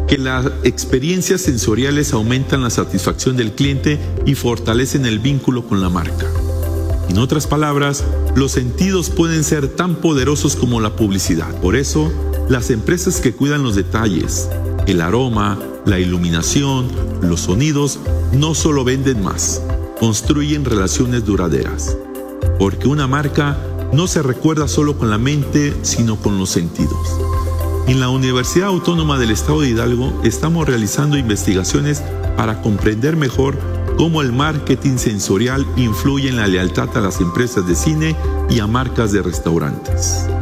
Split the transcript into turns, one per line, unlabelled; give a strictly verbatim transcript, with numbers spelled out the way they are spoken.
que las experiencias sensoriales aumentan la satisfacción del cliente y fortalecen el vínculo con la marca. En otras palabras, los sentidos pueden ser tan poderosos como la publicidad. Por eso, las empresas que cuidan los detalles, el aroma, la iluminación, los sonidos, no solo venden más, construyen relaciones duraderas. Porque una marca no se recuerda solo con la mente, sino con los sentidos. En la Universidad Autónoma del Estado de Hidalgo estamos realizando investigaciones para comprender mejor cómo el marketing sensorial influye en la lealtad a las empresas de cine y a marcas de restaurantes.